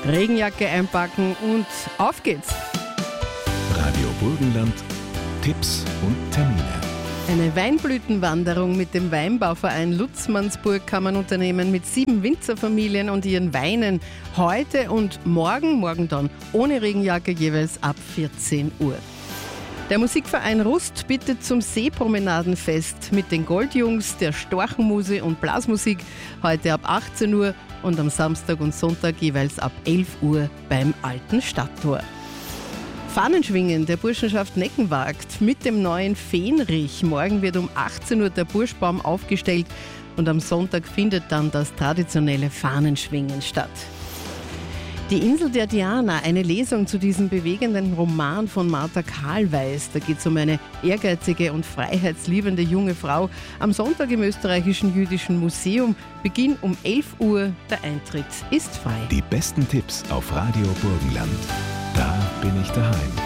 Regenjacke einpacken und auf geht's. Radio Burgenland, Tipps und Termine. Eine Weinblütenwanderung mit dem Weinbauverein Lutzmannsburg kann man unternehmen mit 7 Winzerfamilien und ihren Weinen. Heute und morgen dann ohne Regenjacke jeweils ab 14 Uhr. Der Musikverein Rust bittet zum Seepromenadenfest mit den Goldjungs, der Storchenmuse und Blasmusik heute ab 18 Uhr und am Samstag und Sonntag jeweils ab 11 Uhr beim Alten Stadttor. Fahnenschwingen der Burschenschaft Neckenwagt mit dem neuen Fähnrich. Morgen wird um 18 Uhr der Burschbaum aufgestellt und am Sonntag findet dann das traditionelle Fahnenschwingen statt. Die Insel der Diana, eine Lesung zu diesem bewegenden Roman von Martha Karlweis. Da geht es um eine ehrgeizige und freiheitsliebende junge Frau. Am Sonntag im Österreichischen Jüdischen Museum. Beginn um 11 Uhr. Der Eintritt ist frei. Die besten Tipps auf Radio Burgenland. Da bin ich daheim.